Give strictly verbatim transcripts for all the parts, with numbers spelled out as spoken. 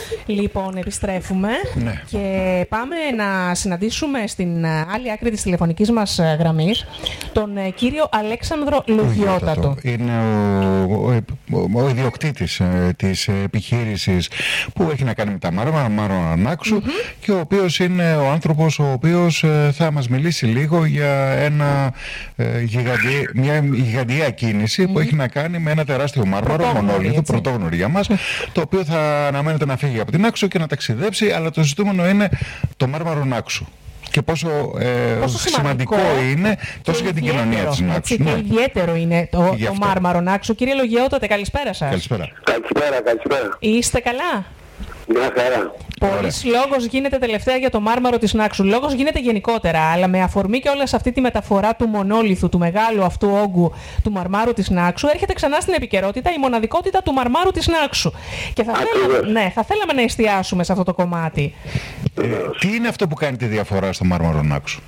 Λοιπόν, επιστρέφουμε ναι. και πάμε να συναντήσουμε στην άλλη άκρη της τηλεφωνικής μας γραμμής τον κύριο Αλέξανδρο Λογιότατο. Είναι ο, ο, ο ιδιοκτήτης ε, της επιχείρησης που έχει να κάνει με τα μάρμαρα, μάρμαρα Νάξου, mm-hmm. και ο οποίος είναι ο άνθρωπος ο οποίος ε, θα μας μιλήσει λίγο για ένα, ε, γιγαντι, μια γιγαντιαία κίνηση mm-hmm. που έχει να κάνει με ένα τεράστιο μάρμαρο, μονόλιθο, πρωτόγνωρη για μας, το οποίο θα αναμένεται να φύγει από την Νάξο και να ταξιδέψει, αλλά το ζητούμενο είναι το μάρμαρο Νάξου. Και πόσο, ε, πόσο σημαντικό, σημαντικό είναι τόσο για την κοινωνία της Νάξου. Έτσι, ναι. Και ιδιαίτερο είναι το, το μάρμαρο Νάξου. Κύριε Λογιότατε, καλησπέρα σας. Καλησπέρα. Καλησπέρα, καλησπέρα. Είστε καλά? Μια χαρά. Πολύς λόγος γίνεται τελευταία για το μάρμαρο της Νάξου. Λόγος γίνεται γενικότερα, αλλά με αφορμή και όλη αυτή τη μεταφορά του μονόλιθου, του μεγάλου αυτού όγκου του μαρμάρου της Νάξου, έρχεται ξανά στην επικαιρότητα η μοναδικότητα του μαρμάρου της Νάξου. Και θα, θέλαμε, ναι, θα θέλαμε να εστιάσουμε σε αυτό το κομμάτι. Ε, τι είναι αυτό που κάνει τη διαφορά στο μάρμαρο Νάξου?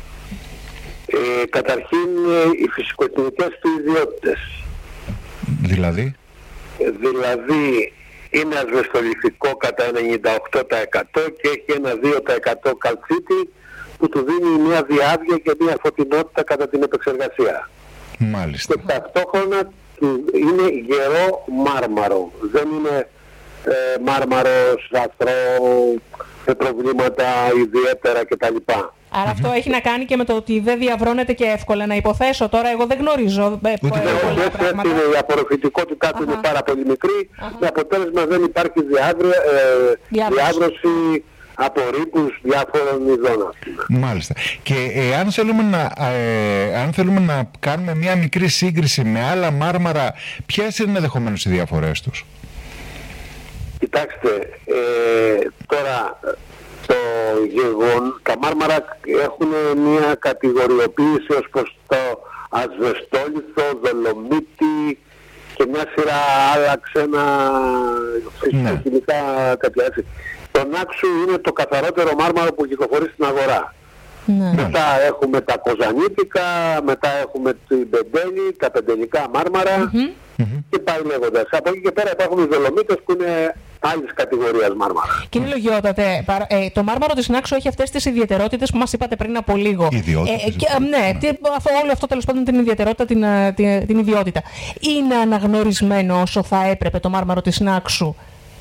Ε, καταρχήν οι φυσικοτιμικές του ιδιότητες. Δηλαδή? Ε, δηλαδή είναι ασβεστολιθικό κατά ενενήντα οκτώ τοις εκατό και έχει ένα δύο τοις εκατό καλτσίτη που του δίνει μια διάβγεια και μια φωτεινότητα κατά την επεξεργασία. Μάλιστα. Και ταυτόχρονα είναι γερό μάρμαρο. Δεν είναι ε, μάρμαρο σαθρό με προβλήματα ιδιαίτερα κτλ. Άρα αυτό έχει να κάνει και με το ότι δεν διαβρώνεται και εύκολα, να υποθέσω. Τώρα εγώ δεν γνωρίζω ε, Ούτε πολλά πράγματα. Είναι, η απορροφητικότητά του είναι πάρα πολύ μικρή. Με αποτέλεσμα δεν υπάρχει διάβρε, ε, διάβρωση από ρήπους διάφορων ειδών. Μάλιστα. Και ε, αν, θέλουμε να, ε, αν θέλουμε να κάνουμε μια μικρή σύγκριση με άλλα μάρμαρα, ποιες είναι ενδεχομένως οι διαφορές τους? Κοιτάξτε, ε, τώρα το γεγον, τα μάρμαρα έχουν μια κατηγοριοποίηση ως προς το ασβεστόλιθο, δολομίτη και μια σειρά άλλα ξένα φυσικοχημικά τέτοια έτσι. Το Νάξου είναι το καθαρότερο μάρμαρο που κυκλοφορεί στην αγορά. Ναι. Μετά έχουμε τα κοζανίτικα, μετά έχουμε την πεντέλη, τα πεντελικά μάρμαρα mm-hmm. και πάει λέγοντας. Από εκεί και πέρα υπάρχουν οι δολομίτες που είναι άλλης κατηγορίας μάρμαρα. Κύριε Λογιότατε, ε, το μάρμαρο της Νάξου έχει αυτές τις ιδιαιτερότητες που μας είπατε πριν από λίγο. Ιδιότητες. Ε, και, ναι, τι, όλο αυτό τέλος πάντων την ιδιαιτερότητα, την, την, την ιδιότητα. Είναι αναγνωρισμένο όσο θα έπρεπε το μάρμαρο της Νάξου?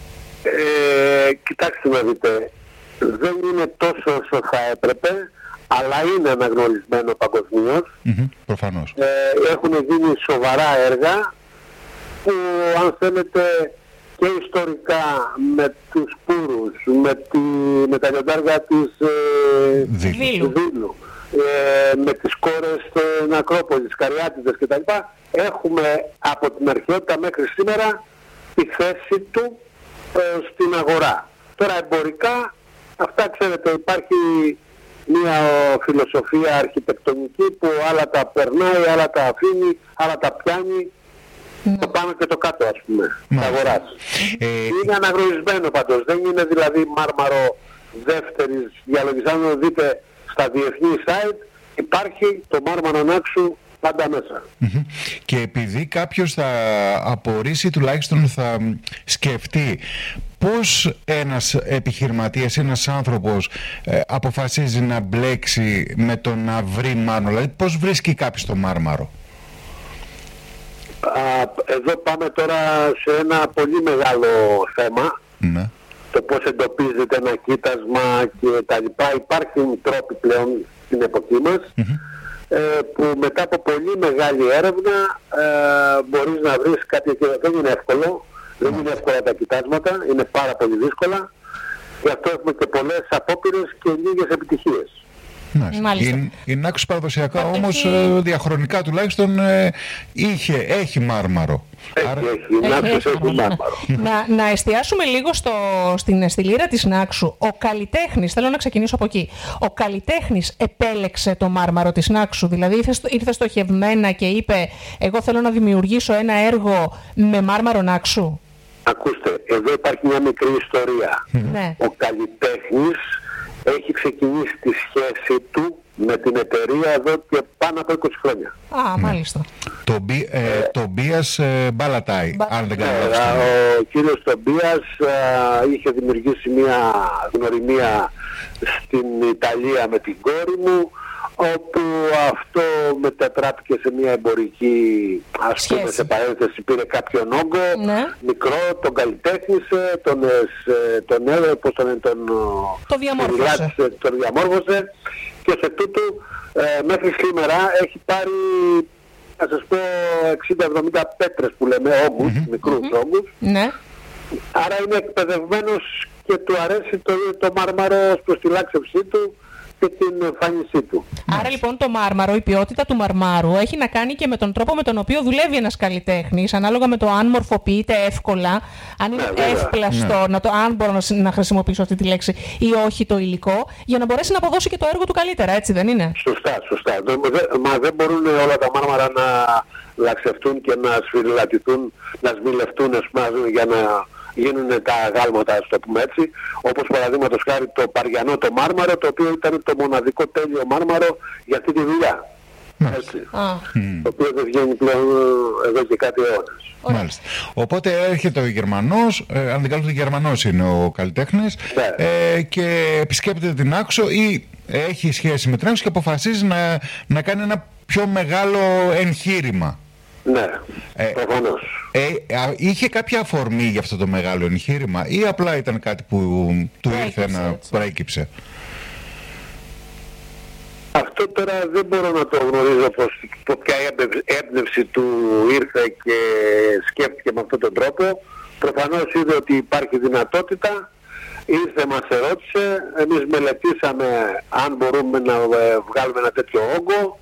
Ε, κοιτάξτε να δείτε, δεν είναι τόσο όσο θα έπρεπε, αλλά είναι αναγνωρισμένο παγκοσμίως. Mm-hmm, προφανώς. Ε, έχουν γίνει σοβαρά έργα που, αν θέλετε, και ιστορικά με τους Πούρους, με, τη, με τα λιοντάρια της ε, Δήλου, Δήλου ε, με τις κόρες στην Ακρόπολη, τις Καριάτιδες κτλ. Έχουμε από την αρχαιότητα μέχρι σήμερα τη θέση του ε, στην αγορά. Τώρα εμπορικά, αυτά ξέρετε, υπάρχει μια φιλοσοφία αρχιτεκτονική που άλλα τα περνάει, άλλα τα αφήνει, άλλα τα πιάνει. Mm. Το πάνω και το κάτω, ας πούμε, mm. τα αγοράς. Ε... Είναι αναγνωρισμένο πάντως, δεν είναι δηλαδή μάρμαρο δεύτερης διαλογής. Αν το δείτε στα διεθνή site, υπάρχει το μάρμαρο Νάξου πάντα μέσα. Mm-hmm. Και επειδή κάποιος θα απορρίσει, τουλάχιστον θα σκεφτεί πώς ένας επιχειρηματίας, ένας άνθρωπος ε, αποφασίζει να μπλέξει με το να βρει μάρμαρο, δηλαδή πώς βρίσκει κάποιος το μάρμαρο? Α, εδώ πάμε τώρα σε ένα πολύ μεγάλο θέμα, ναι. Το πώς εντοπίζεται ένα κοίτασμα και τα λοιπά. Υπάρχουν τρόποι πλέον στην εποχή μας, mm-hmm. ε, που μετά από πολύ μεγάλη έρευνα ε, μπορείς να βρεις κάτι και δεν είναι εύκολο, δεν είναι εύκολα τα κοιτάσματα, είναι πάρα πολύ δύσκολα, γι' αυτό έχουμε και πολλές απόπειρες και λίγες επιτυχίες. Η, η Νάξος παραδοσιακά όμως ε, διαχρονικά τουλάχιστον ε, είχε, έχει μάρμαρο. Έχει, Άρα... έχει, η Νάξος έχει μάρμαρο. να, να εστιάσουμε λίγο στο, στην, στη λίρα της Νάξου. Ο καλλιτέχνης, θέλω να ξεκινήσω από εκεί. Ο καλλιτέχνης επέλεξε το μάρμαρο της Νάξου, δηλαδή ήρθε, ήρθε στοχευμένα και είπε εγώ θέλω να δημιουργήσω ένα έργο με μάρμαρο Νάξου. Ακούστε, εδώ υπάρχει μια μικρή ιστορία. Ναι. Ο καλλιτέχνης έχει ξεκινήσει τη σχέση του με την εταιρεία εδώ και πάνω από είκοσι χρόνια. Α, ναι. Μάλιστα. Το, Μπι, ε, ε, το Μπίας ε, Μπαλατάι, Μπα... αν δεν κάνω λάθος. Ε, ο κύριος Τομπίας ε, είχε δημιουργήσει μια γνωριμία στην Ιταλία με την κόρη μου, όπου αυτό μετατράπηκε σε μια εμπορική, ας πούμε, σε παρένθεση, πήρε κάποιον όγκο, ναι. μικρό, τον καλλιτέχνησε, τον, τον έδωσε, πώς τον, τον, το διαμόρφωσε. Τον, τον διαμόρφωσε και σε τούτου ε, μέχρι σήμερα έχει πάρει, να σας πω, εξήντα εβδομήντα πέτρες που λέμε, όγκους, mm-hmm. μικρούς mm-hmm. όγκους. Ναι. Άρα είναι εκπαιδευμένος και του αρέσει το, το μάρμαρο προς τη λάξευσή του και την εμφάνισή του. Άρα λοιπόν το μάρμαρο, η ποιότητα του μαρμάρου έχει να κάνει και με τον τρόπο με τον οποίο δουλεύει ένας καλλιτέχνης, ανάλογα με το αν μορφοποιείται εύκολα, αν είναι ναι, εύπλαστο, ναι. να το, αν μπορώ να, να χρησιμοποιήσω αυτή τη λέξη, ή όχι το υλικό, για να μπορέσει να αποδώσει και το έργο του καλύτερα, έτσι δεν είναι? Σωστά, σωστά. Μα δεν μπορούν όλα τα μάρμαρα να λαξευτούν και να σφυριλατηθούν, να σμιλευτούν, ας πούμε, για να γίνουν τα γάλματα, ας το πούμε έτσι, όπως παραδείγματος χάρη το Παριανό το μάρμαρο, το οποίο ήταν το μοναδικό τέλειο μάρμαρο για αυτή τη δουλειά. Έτσι. Ah. Το οποίο δεν βγαίνει πλέον εδώ και κάτι αιώνες. Μάλιστα. Οπότε έρχεται ο Γερμανός, ε, αν δεν κάνω, ο Γερμανός είναι ο καλλιτέχνης, ναι. ε, και επισκέπτεται την Άξο ή έχει σχέση με την Άξο και αποφασίζει να, να κάνει ένα πιο μεγάλο εγχείρημα. Ναι, ε, προφανώς. Ε, είχε κάποια αφορμή για αυτό το μεγάλο εγχείρημα ή απλά ήταν κάτι που του ήρθε να προέκυψε? Αυτό τώρα δεν μπορώ να το γνωρίζω πως, πως ποια έμπνευση του ήρθε και σκέφτηκε με αυτόν τον τρόπο. Προφανώς είδε ότι υπάρχει δυνατότητα, ήρθε, μας ερώτησε, εμείς μελετήσαμε αν μπορούμε να βγάλουμε ένα τέτοιο όγκο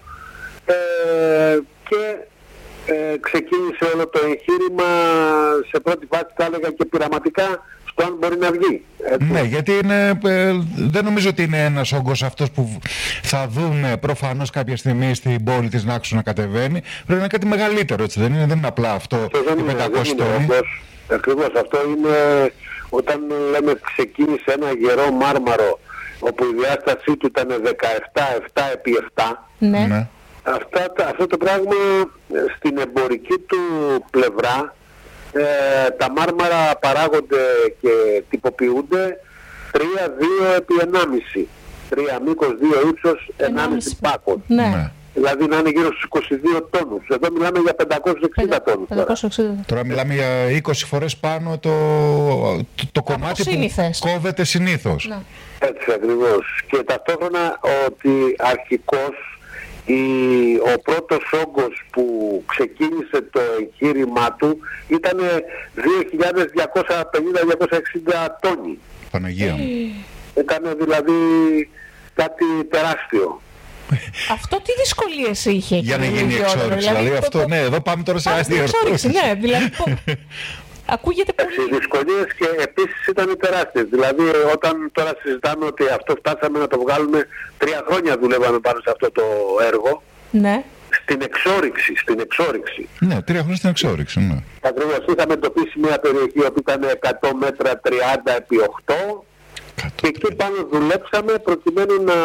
ε, και Ε, ξεκίνησε όλο το εγχείρημα σε πρώτη φάση, θα έλεγα, και πειραματικά στο αν μπορεί να βγει. Έτσι. Ναι, γιατί είναι, ε, δεν νομίζω ότι είναι ένας όγκος αυτός που θα δούμε προφανώς κάποια στιγμή στην πόλη της Νάξου να κατεβαίνει. Πρέπει να είναι κάτι μεγαλύτερο, έτσι δεν είναι? Δεν είναι απλά αυτό, αυτό δεν είναι, πεντακόσιοι τόνοι. Ακριβώς, αυτό είναι όταν λέμε ξεκίνησε ένα γερό μάρμαρο όπου η διάστασή του ήταν δεκαεπτά επτά επί επτά. Ναι. Ναι. Αυτά, αυτό το πράγμα στην εμπορική του πλευρά, ε, τα μάρμαρα παράγονται και τυποποιούνται τρία δύο επί ενάμιση. τρία μήκος, δύο ύψος, ενάμιση πάκος. Ναι. Δηλαδή να είναι γύρω στους είκοσι δύο τόνους. Εδώ μιλάμε για πεντακόσιους εξήντα τόνους. πεντακόσιους εξήντα. Τώρα μιλάμε για είκοσι φορές πάνω το, το, το κομμάτι που συνήθες. Κόβεται συνήθως. Ναι. Έτσι ακριβώς. Και ταυτόχρονα ότι αρχικώς Η, ο πρώτος όγκος που ξεκίνησε το εγχείρημά του ήταν δύο χιλιάδες διακόσια πενήντα με διακόσια εξήντα τόνοι. Παναγία μου. Ήταν δηλαδή κάτι τεράστιο. Αυτό τι δυσκολίες είχε? Για να γίνει εξόρυξη. Δηλαδή, δηλαδή αυτό, το... ναι, εδώ πάμε τώρα σε αστεία εξόρυξη. Ναι, δηλαδή... Ακούγεται πολύ. Οι δυσκολίες και επίσης ήταν τεράστιες. Δηλαδή όταν τώρα συζητάμε ότι αυτό φτάσαμε να το βγάλουμε, τρία χρόνια δουλεύαμε πάνω σε αυτό το έργο. Ναι. Στην εξόρυξη, στην εξόρυξη. Ναι, τρία χρόνια στην εξόρυξη, ναι. Ακριβώς, είχαμε εντοπίσει μια περιοχή που ήταν εκατό μέτρα τριάντα επί οκτώ και εκεί πάνω δουλέψαμε προκειμένου να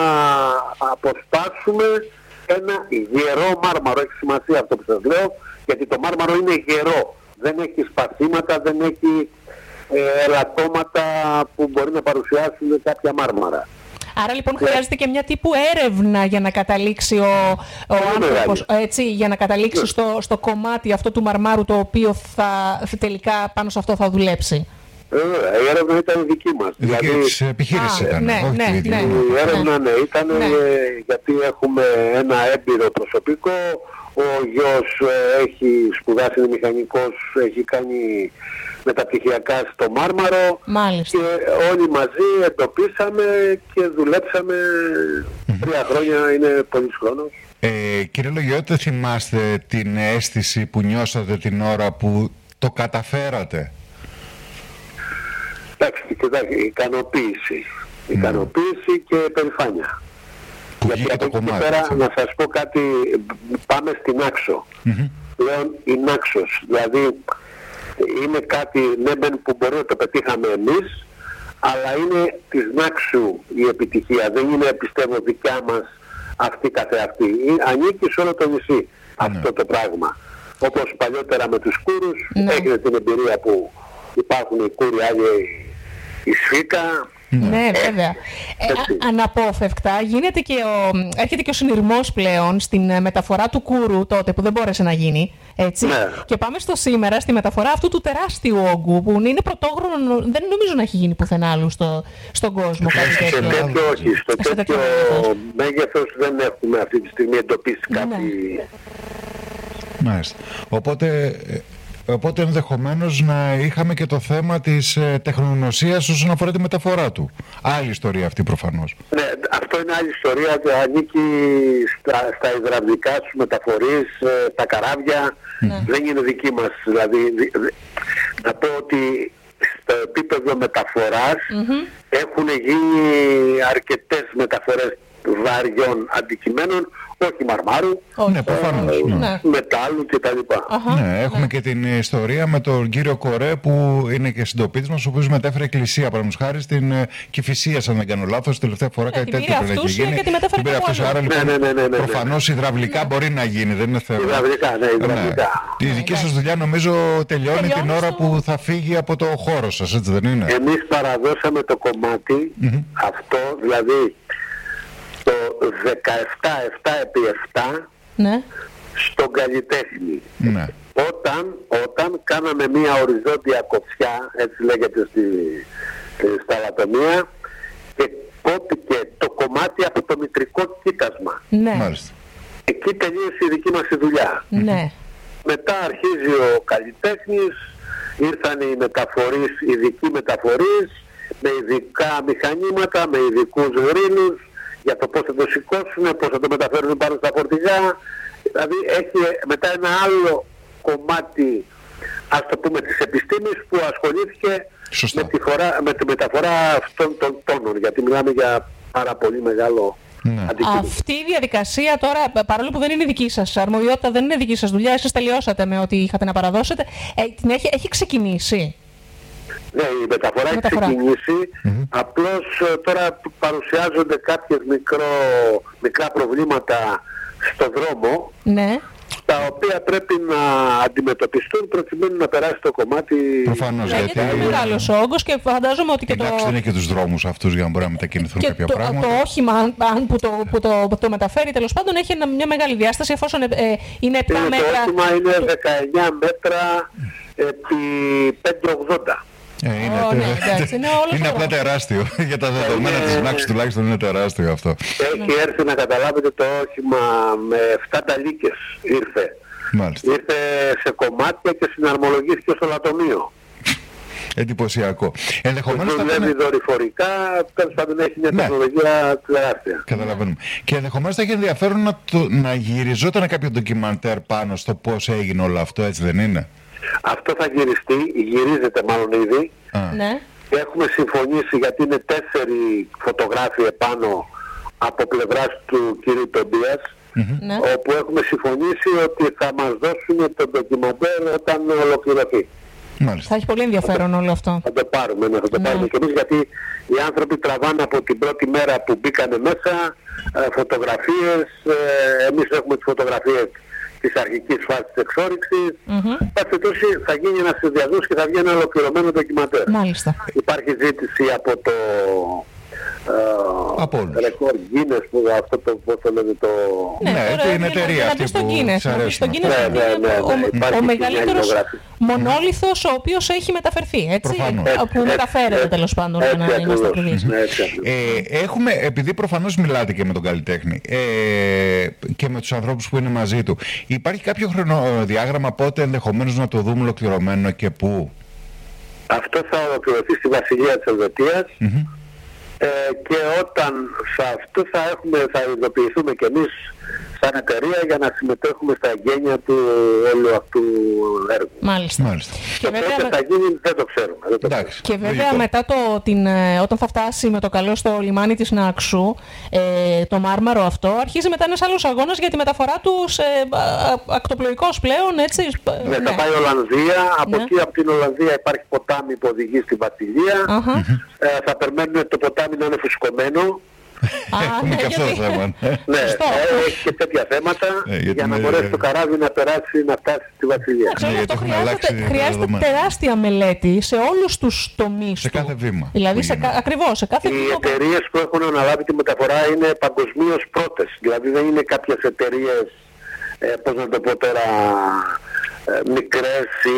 αποσπάσουμε ένα γερό μάρμαρο. Έχει σημασία αυτό που σας λέω, γιατί το μάρμαρο είναι γερό. Δεν έχει σπαθήματα, δεν έχει ε, ελαττώματα που μπορεί να παρουσιάσουν κάποια μάρμαρα. Άρα λοιπόν χρειάζεται και μια τύπου έρευνα για να καταλήξει ο, ο άνθρωπος, έτσι, για να καταλήξει ναι. στο, στο κομμάτι αυτό του μαρμάρου το οποίο θα, τελικά πάνω σε αυτό θα δουλέψει. Ε, η έρευνα ήταν δική μας. Η δική δηλαδή, της επιχείρησης ήταν. Ναι, όχι ναι, ναι, ναι, η έρευνα ναι, ήταν ναι. γιατί έχουμε ένα έμπειρο προσωπικό. Ο γιος έχει σπουδάσει, είναι μηχανικός, έχει κάνει μεταπτυχιακά στο Μάρμαρο. Μάλιστα. Και όλοι μαζί εντοπίσαμε και δουλέψαμε τρία χρόνια, είναι πολύς χρόνος. Ε, κύριε Λογιώτη, θυμάστε την αίσθηση που νιώσατε την ώρα που το καταφέρατε? Εντάξει, κοιτάξτε, ικανοποίηση. Ικανοποίηση και περηφάνεια. Γιατί από εκεί και πέρα έτσι. Να σας πω κάτι, πάμε στην Άξο. Mm-hmm. Πλέον η Νάξος, δηλαδή είναι κάτι ναι που μπορεί να το πετύχαμε εμείς, αλλά είναι της Νάξου η επιτυχία, δεν είναι πιστεύω δικιά μας αυτή καθεαυτή. Ανήκει σε όλο το νησί αυτό το πράγμα. Όπως παλιότερα με τους κούρους, ναι. έγινε την εμπειρία που υπάρχουν οι κούροι, άλλοι η Σφίκα. Ναι, βέβαια. Ε, α, αναπόφευκτα γίνεται και ο, έρχεται και ο συνειρμός πλέον στην μεταφορά του κούρου τότε που δεν μπόρεσε να γίνει. Έτσι. Ναι. Και πάμε στο σήμερα, στη μεταφορά αυτού του τεράστιου όγκου που είναι πρωτόγνωρο, δεν νομίζω να έχει γίνει πουθενά άλλου στο, στον κόσμο. Σε τέτοιο όχι. Στο σε τέτοιο μέγεθος δεν έχουμε αυτή τη στιγμή εντοπίσει κάτι. Ναι. Μάλιστα. Οπότε... Οπότε ενδεχομένως να είχαμε και το θέμα της ε, τεχνογνωσίας όσον αφορά τη μεταφορά του. Άλλη ιστορία αυτή προφανώς. Ναι, αυτό είναι άλλη ιστορία. Ανήκει στα, στα υδραυλικά στους μεταφορείς, ε, τα καράβια. Ναι. Δεν είναι δική μας. Δηλαδή, δι, δι, να πω ότι στο επίπεδο μεταφοράς mm-hmm. έχουν γίνει αρκετές μεταφορές βαριών αντικειμένων, όχι μαρμάρου, oh, ναι, προφανώς, ε, ναι. μετάλλου κτλ. Uh-huh, ναι, έχουμε ναι. και την ιστορία με τον κύριο Κορέ που είναι και συντοπίτης μας, ο οποίος μετέφερε εκκλησία, παραδείγματος χάρη στην uh, Κηφισίας, αν δεν κάνω λάθος, τελευταία φορά yeah, κάτι τέτοιο πρέπει να έχει γίνει. Και την πήρε αυτούς, άρα λοιπόν, ναι, ναι, ναι, ναι, προφανώς ναι. υδραυλικά ναι. μπορεί να γίνει, δεν είναι θέμα. Υδραυλικά, ναι, υδραυλικά. Ναι. Η δική σας δουλειά νομίζω τελειώνει, τελειώνει την ώρα στο... που θα φύγει από το χώρο σας, έτσι δεν είναι? Εμείς παραδώσαμε το κομμάτι mm-hmm. αυτό, δηλαδή το δεκαεπτά επτά επί επτά ναι. στον καλλιτέχνη. Ναι. Όταν, όταν κάναμε μία οριζόντια κοψιά, έτσι λέγεται στη, στα λατομεία, και κόπηκε το κομμάτι από το μητρικό κοίτασμα. Ναι. Μάλιστα. Εκεί τελείωσε η δική μας η δουλειά. Ναι. Μετά αρχίζει ο καλλιτέχνης, ήρθαν οι μεταφορείς, ειδικοί μεταφορείς, με ειδικά μηχανήματα, με ειδικούς γρίλους, για το πώς θα το σηκώσουν, πώς θα το μεταφέρουν πάνω στα φορτηγά. Δηλαδή έχει μετά ένα άλλο κομμάτι, ας το πούμε, της επιστήμης που ασχολήθηκε με τη, φορά, με τη μεταφορά αυτών των τόνων, γιατί μιλάμε για πάρα πολύ μεγάλο ναι. αντικείμενο. Αυτή η διαδικασία τώρα, παρόλο που δεν είναι δική σας αρμοδιότητα, δεν είναι δική σας δουλειά, εσείς τελειώσατε με ό,τι είχατε να παραδώσετε, ε, την έχει, έχει ξεκινήσει. Ναι, η μεταφορά έχει ξεκινήσει, mm-hmm. απλώς τώρα παρουσιάζονται κάποιες μικρό, μικρά προβλήματα στο δρόμο, ναι. τα οποία πρέπει να αντιμετωπιστούν προκειμένου να περάσει το κομμάτι. Προφανώς, ναι, γιατί είναι μεγάλος όγκος και φαντάζομαι ότι και εντάξει, το... δεν είναι και τους δρόμους αυτούς για να μπορεί να μετακινηθούν και κάποια το, πράγματα. το όχημα που, το, που το, το μεταφέρει τέλος πάντων έχει μια μεγάλη διάσταση εφόσον ε, είναι επτά είναι μέτρα. Το όχημα είναι δεκαεννιά μέτρα επί πεντακόσια ογδόντα. Ε, είναι oh, τε... ναι, εντάξει, είναι είναι απλά τεράστιο. Για τα δεδομένα της Νάξου τουλάχιστον είναι τεράστιο αυτό. Έχει έρθει να καταλάβετε το όχημα με εφτά ταλίκες ήρθε. Μάλιστα. Ήρθε σε κομμάτια και συναρμολογήθηκε στο λατομείο. Εντυπωσιακό. Ενδεχομένως δουλεύει θα... δορυφορικά, τέλος πάντων έχει μια ναι. τεχνολογία τεράστια. Καταλαβαίνουμε. Και ενδεχομένως θα έχει ενδιαφέρον να, το, να γυριζόταν κάποιο ντοκιμαντέρ πάνω στο πώς έγινε όλο αυτό, έτσι δεν είναι? Αυτό θα γυριστεί, γυρίζεται μάλλον ήδη. Ναι. Έχουμε συμφωνήσει, γιατί είναι τέσσερι φωτογράφοι επάνω από πλευράς του κύριου Τομπίας, mm-hmm. ναι. όπου έχουμε συμφωνήσει ότι θα μας δώσουν το ντοκιμαντέρ όταν ολοκληρωθεί. Μάλιστα. Θα έχει πολύ ενδιαφέρον θα, όλο αυτό. Θα το πάρουμε, ναι, θα το ναι. πάρουμε και εμείς, γιατί οι άνθρωποι τραβάνε από την πρώτη μέρα που μπήκανε μέσα ε, φωτογραφίες, ε, εμείς έχουμε τις φωτογραφίες της αρχικής φάσης της εξόρυξης. Mm-hmm. Πάση θα γίνει ένας συνδυασμός και θα βγει ένα ολοκληρωμένο ντοκιμαντέρ. Μάλιστα. Υπάρχει ζήτηση από το ρεκόρ Guinness, που αυτό το, πώς το λένε, το... Ναι, ναι, είναι εταιρεία αυτή που της αρέσει. Ο μεγαλύτερος μονόλιθος ο οποίος έχει μεταφερθεί, έτσι, που μεταφέρεται τέλος πάντων, για να είμαστε ακριβείς. Έχουμε, επειδή προφανώς μιλάτε και με τον καλλιτέχνη και με τους ανθρώπους που είναι μαζί του, υπάρχει κάποιο χρονοδιάγραμμα πότε ενδεχομένως να το δούμε ολοκληρωμένο και πού? Αυτό θα ολοκληρωθεί στη Βασιλεία της Ελβετίας. Mm-hmm. Ε, και όταν σε αυτό θα, έχουμε, θα ειδοποιηθούμε κι εμείς σαν εταιρεία για να συμμετέχουμε στα εγγένεια του όλου αυτού έργου. Μάλιστα. Μάλιστα. Και βέβαια, θα γίνει δεν το ξέρουμε. Δεν το εντάξει, και βέβαια λογικό. Μετά το, την, όταν θα φτάσει με το καλό στο λιμάνι της Νάξου, ε, το μάρμαρο αυτό, αρχίζει μετά ένας άλλος αγώνας για τη μεταφορά του σε ακτοπλοϊκός πλέον, έτσι. Ναι, ναι. Θα πάει Ολλανδία, από ναι. εκεί από την Ολλανδία υπάρχει ποτάμι που οδηγεί στη Βασιλεία. Uh-huh. Ε, θα περιμένουν το ποτάμι να είναι φουσκωμένο. Έχουμε και αυτό το θέμα. Ναι, έχει και τέτοια θέματα για να μπορέσει το καράβι να περάσει, να φτάσει στη Βασιλεία. Αυτό χρειάζεται τεράστια μελέτη σε όλους τους τομείς. Σε κάθε βήμα. Δηλαδή, ακριβώς, σε κάθε βήμα. Οι εταιρείες που έχουν αναλάβει τη μεταφορά είναι παγκοσμίως πρώτες. Δηλαδή δεν είναι κάποιες εταιρείες, πώς να το πω τώρα, μικρές ή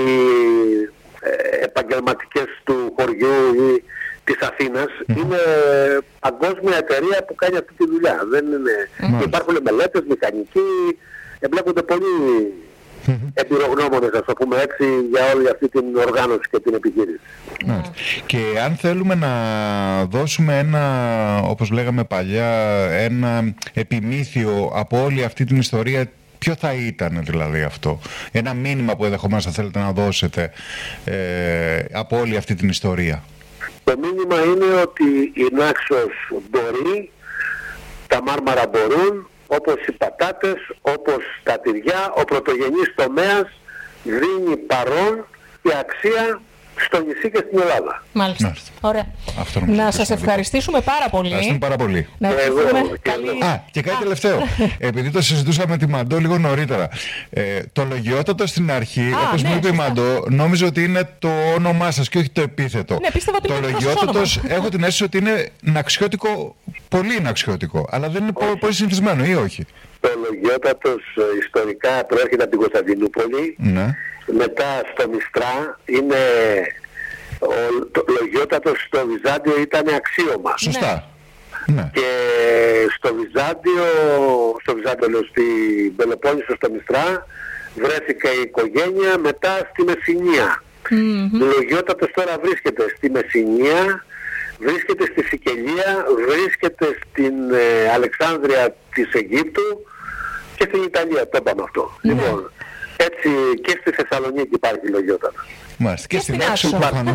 επαγγελματικές του χωριού ή της Αθήνας. Mm-hmm. Είναι παγκόσμια εταιρεία που κάνει αυτή τη δουλειά. Δεν είναι... Mm-hmm. Υπάρχουν μελέτες, μηχανικοί, εμπλέκονται πολλοί mm-hmm. εμπειρογνώμονες, ας το πούμε έτσι, για όλη αυτή την οργάνωση και την επιχείρηση. Mm-hmm. Και αν θέλουμε να δώσουμε ένα, όπως λέγαμε παλιά, ένα επιμήθειο από όλη αυτή την ιστορία, ποιο θα ήταν δηλαδή αυτό? Ένα μήνυμα που ενδεχομένως θα θέλετε να δώσετε ε, από όλη αυτή την ιστορία. Το μήνυμα είναι ότι η Νάξος μπορεί, τα Μάρμαρα μπορούν, όπως οι πατάτες, όπως τα τυριά, ο πρωτογενής τομέας δίνει παρόν και αξία στο νησί και στην Ελλάδα. Μάλιστα. Μάλιστα. Ωραία. Να σας ευχαριστήσουμε πάρα πολύ. Ευχαριστούμε πάρα πολύ. Να ευχαριστούμε. Καλή... Α, και κάτι Α. τελευταίο. Επειδή το συζητούσαμε με τη Μαντώ λίγο νωρίτερα. Ε, το λογιότατο στην αρχή, Α, όπως ναι, μου είπε η Μαντώ, νόμιζε ότι είναι το όνομά σας και όχι το επίθετο. Ναι, πίστευα ότι το λογιότατος, έχω την αίσθηση ότι είναι ναξιώτικο, πολύ ναξιώτικο. Αλλά δεν είναι όχι. πολύ συνηθισμένο, ή όχι? Το λογιότατος ιστορικά προέρχεται από την Κωνσταντινούπολη. Ναι. Μετά στο Μιστρά είναι ο, το λογιότατος στο Βυζάντιο ήταν αξίωμα. Σωστά. Ναι. Και στο Βυζάντιο, στο Βυζάντιο λέω, στην Πελοπόννησο στο Μιστρά βρέθηκε η οικογένεια, μετά στη Μεσσηνία. Mm-hmm. Ο λογιότατος τώρα βρίσκεται στη Μεσσηνία, βρίσκεται στη Σικελία, βρίσκεται στην ε, Αλεξάνδρεια της Αιγύπτου και στην Ιταλία, το είπαμε αυτό. Mm-hmm. Λοιπόν, έτσι και στη Θεσσαλονίκη υπάρχει λογιότατο. Μάλιστα. Και, και στην Άξο.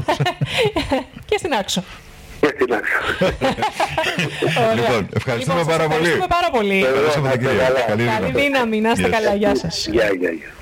Και στην Άξο. Και στην Άξο. Λοιπόν, ευχαριστούμε λοιπόν, πάρα πολύ. Ευχαριστούμε πάρα πολύ. Καλή δύναμη. Καλή δύναμη. Να είστε καλά. Γεια σας. Γεια, γεια, γεια.